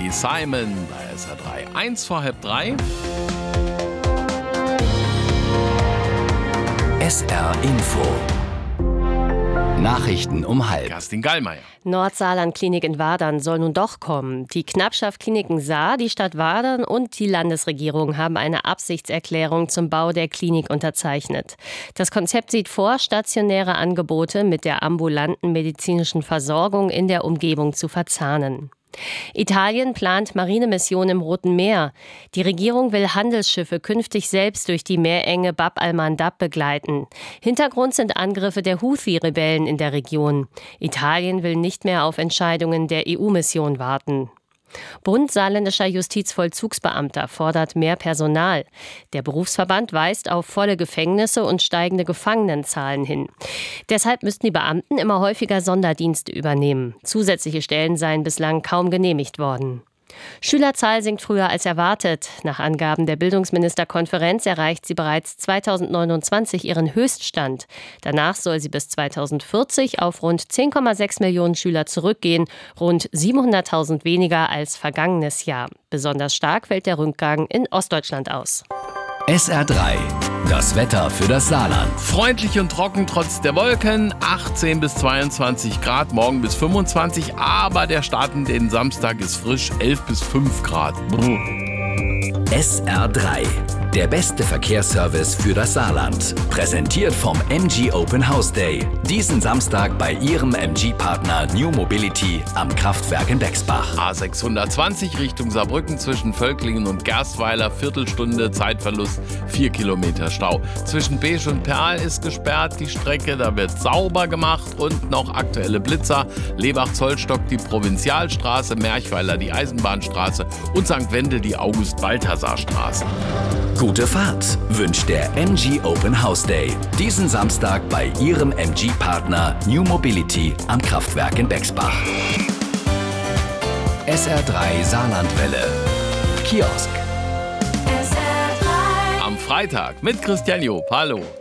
Carly Simon bei SR3. 1 vor halb 3. SR Info. Nachrichten um halb. Kerstin Gallmeier. Nordsaarland-Klinik in Wadern soll nun doch kommen. Die Knappschaft Kliniken Saar, die Stadt Wadern und die Landesregierung haben eine Absichtserklärung zum Bau der Klinik unterzeichnet. Das Konzept sieht vor, stationäre Angebote mit der ambulanten medizinischen Versorgung in der Umgebung zu verzahnen. Italien plant Marinemissionen im Roten Meer. Die Regierung will Handelsschiffe künftig selbst durch die Meerenge Bab al-Mandab begleiten. Hintergrund sind Angriffe der Houthi-Rebellen in der Region. Italien will nicht mehr auf Entscheidungen der EU-Mission warten. Bund saarländischer Justizvollzugsbeamter fordert mehr Personal. Der Berufsverband weist auf volle Gefängnisse und steigende Gefangenenzahlen hin. Deshalb müssten die Beamten immer häufiger Sonderdienste übernehmen. Zusätzliche Stellen seien bislang kaum genehmigt worden. Schülerzahl sinkt früher als erwartet. Nach Angaben der Bildungsministerkonferenz erreicht sie bereits 2029 ihren Höchststand. Danach soll sie bis 2040 auf rund 10,6 Millionen Schüler zurückgehen, rund 700.000 weniger als vergangenes Jahr. Besonders stark fällt der Rückgang in Ostdeutschland aus. SR3. Das Wetter für das Saarland. Freundlich und trocken trotz der Wolken. 18 bis 22 Grad, morgen bis 25. Aber der Start in den Samstag ist frisch, 11 bis 5 Grad. SR3. Der beste Verkehrsservice für das Saarland. Präsentiert vom MG Open House Day. Diesen Samstag bei Ihrem MG-Partner New Mobility am Kraftwerk in Bexbach. A620 Richtung Saarbrücken zwischen Völklingen und Gerstweiler. Viertelstunde Zeitverlust, 4 Kilometer Stau. Zwischen Beesch und Perl ist gesperrt die Strecke. Da wird sauber gemacht und noch aktuelle Blitzer. Lebach-Zollstock die Provinzialstraße, Merchweiler die Eisenbahnstraße und St. Wendel die August-Balthasar-Straße. Gute Fahrt wünscht der MG Open House Day. Diesen Samstag bei Ihrem MG-Partner New Mobility am Kraftwerk in Bexbach. SR3 Saarlandwelle. Kiosk. Am Freitag mit Christian Job. Hallo.